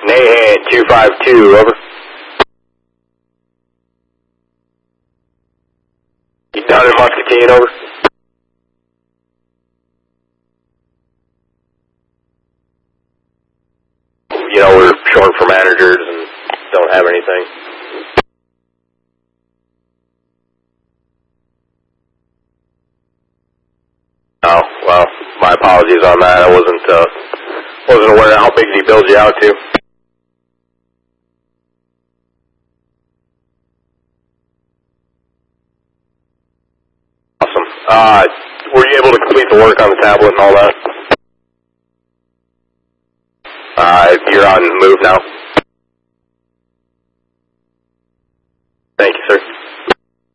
Nahan 252, over. You down in Muscatine, over. You know, we're short for managers and don't have anything. Oh, well, my apologies on that. I wasn't aware of how big he builds you out to. Awesome. Were you able to complete the work on the tablet and all that? You're on move now.